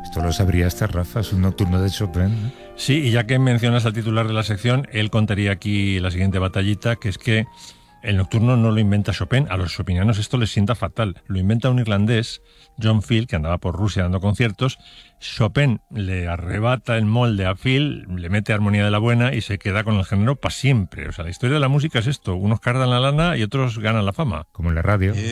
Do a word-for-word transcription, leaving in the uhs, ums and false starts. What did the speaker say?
Esto lo sabría hasta Rafa, es un nocturno de Chopin, ¿no? Sí, y ya que mencionas al titular de la sección, él contaría aquí la siguiente batallita, que es que el nocturno no lo inventa Chopin, a los chopinianos esto les sienta fatal. Lo inventa un irlandés, John Field, que andaba por Rusia dando conciertos. Chopin le arrebata el molde a Field, le mete armonía de la buena y se queda con el género para siempre. O sea, la historia de la música es esto, unos cardan la lana y otros ganan la fama. Como en la radio.